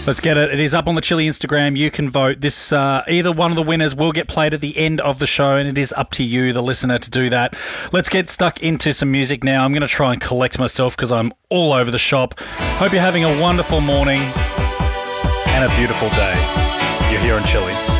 Let's get it. It is up on the Chili Instagram. You can vote. This either one of the winners will get played at the end of the show, and it is up to you, the listener, to do that. Let's get stuck into some music now. I'm going to try and collect myself because I'm all over the shop. Hope you're having a wonderful morning and a beautiful day. You're here on Chili.